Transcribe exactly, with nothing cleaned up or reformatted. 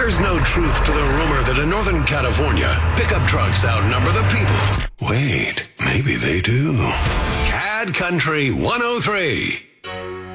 There's no truth to the rumor that in Northern California, pickup trucks outnumber the people. Wait, maybe they do. Cad Country one oh three.